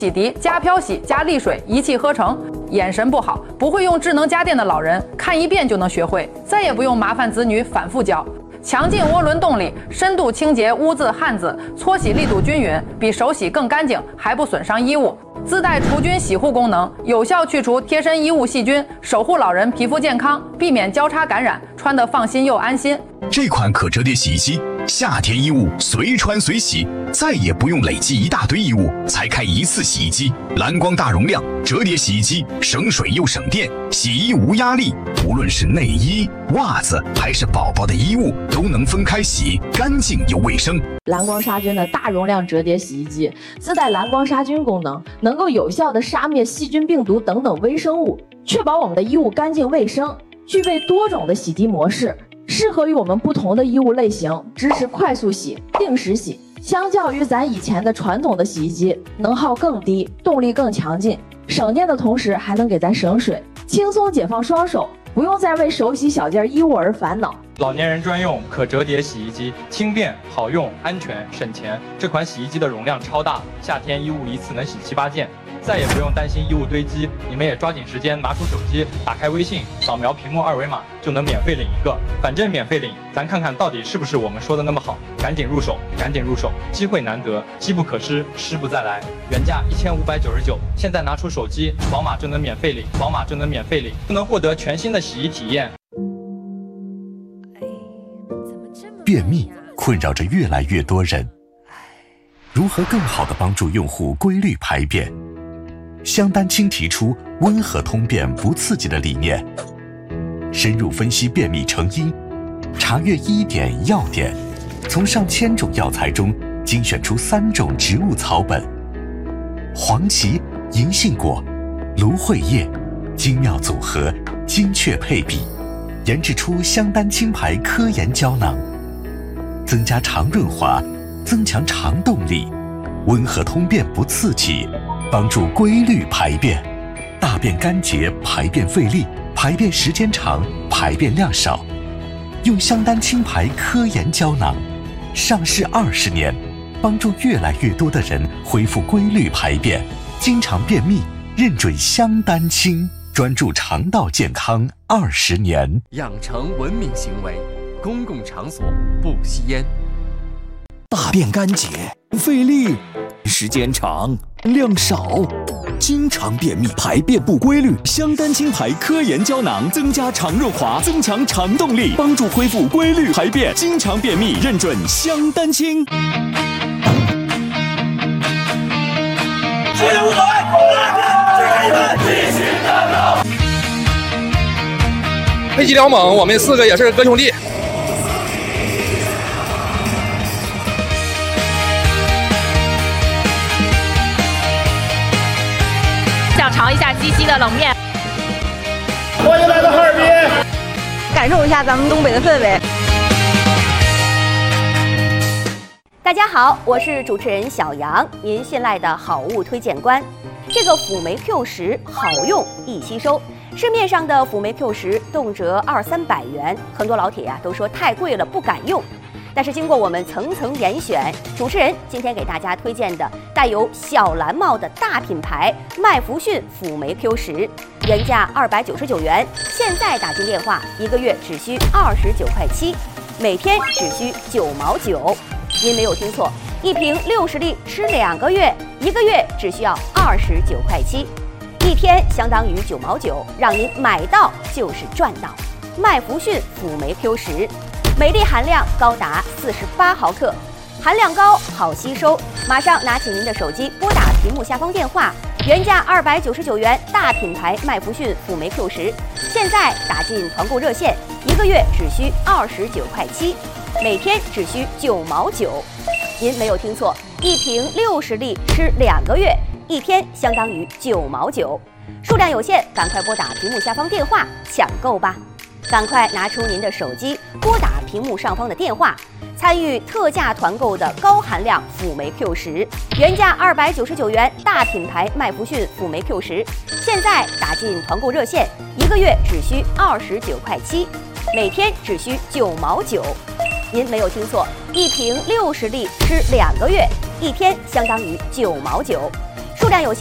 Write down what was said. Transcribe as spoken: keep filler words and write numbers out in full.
洗涤加漂洗加沥水一气呵成。眼神不好，不会用智能家电的老人看一遍就能学会，再也不用麻烦子女反复教。强劲涡轮动力，深度清洁污渍汗渍，搓洗力度均匀，比手洗更干净，还不损伤衣物。自带除菌洗护功能，有效去除贴身衣物细菌，守护老人皮肤健康，避免交叉感染，穿得放心又安心。 这款可折叠洗衣机，夏天衣物随穿随洗，再也不用累积一大堆衣物才开一次洗衣机。蓝光大容量折叠洗衣机，省水又省电，洗衣无压力。无论是内衣、袜子还是宝宝的衣物，都能分开洗，干净又卫生。 蓝光杀菌的大容量折叠洗衣机，自带蓝光杀菌功能，能够有效的杀灭细菌、病毒等等微生物，确保我们的衣物干净卫生。具备多种的洗涤模式，适合于我们不同的衣物类型，支持快速洗、定时洗。相较于咱以前的传统的洗衣机，能耗更低，动力更强劲，省电的同时还能给咱省水，轻松解放双手，不用再为手洗小件衣物而烦恼。 老年人专用可折叠洗衣机，轻便好用、安全省钱。这款洗衣机的容量超大，夏天衣物一次能洗七八件，再也不用担心衣物堆积。你们也抓紧时间拿出手机，打开微信，扫描屏幕二维码，就能免费领一个。反正免费领，咱看看到底是不是我们说的那么好。赶紧入手，赶紧入手，机会难得，机不可失，失不再来。原价一千五百九十九，现在拿出手机，扫码就能免费领，扫码就能免费领，就能获得全新的洗衣体验。 便秘困扰着越来越多人，如何更好地帮助用户规律排便？香丹青提出温和通便不刺激的理念，深入分析便秘成因，查阅医典药典，从上千种药材中精选出三种植物草本：黄芪、银杏果、芦荟叶，精妙组合，精确配比，研制出香丹青牌科研胶囊，增加肠润滑，增强肠动力，温和通便不刺激，帮助规律排便，大便干结，排便费力，排便时间长，排便量少。用香丹青牌科研胶囊，上市二十年，帮助越来越多的人恢复规律排便，经常便秘，认准香丹青，专注肠道健康二十年。 养成文明行为，公共场所不吸烟。 大便干结，费力，时间长，量少，经常便秘，排便不规律。香丹青牌科研胶囊增加肠润滑，增强肠动力，帮助恢复规律排便，经常便秘认准香丹青。 出去无所谓，这是你们必须的道。 黑吉辽猛，我们四个也是哥兄弟。 想尝一下鸡西的冷面。 欢迎来到哈尔滨， 感受一下咱们东北的氛围。 大家好，我是主持人小杨，您信赖的好物推荐官。这个辅酶 Q 十好用易吸收，市面上的辅酶 Q 十动辄二三百元，很多老铁呀、啊、都说太贵了不敢用。但是经过我们层层严选，主持人今天给大家推荐的带有小蓝帽的大品牌麦弗逊辅酶 Q 十，原价二百九十九元，现在打进电话一个月只需二十九块七，每天只需九毛九。您没有听错，一瓶六十粒吃两个月，一个月只需要二十九块七，一天相当于九毛九，让您买到就是赚到。麦弗逊辅酶 Q 十。每粒含量高达四十八毫克，含量高，好吸收。马上拿起您的手机，拨打屏幕下方电话，原价二百九十九元，大品牌麦弗逊辅酶 Q 十，现在打进团购热线，一个月只需二十九块七，每天只需九毛九。您没有听错，一瓶六十粒吃两个月，一天相当于九毛九。数量有限，赶快拨打屏幕下方电话抢购吧。赶快拿出您的手机，拨打屏幕上方的电话，参与特价团购的高含量辅酶 Q 十，原价二百九十九元，大品牌麦弗逊辅酶 Q 十，现在打进团购热线，一个月只需二十九块七，每天只需九毛九。您没有听错，一瓶六十粒吃两个月，一天相当于九毛九。数量量有限。